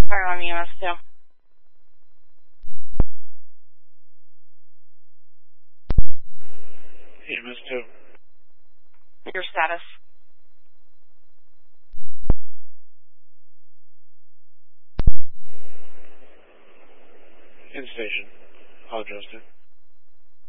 Fire on EMS 2. EMS 2. Your status? In station. I'll adjust it.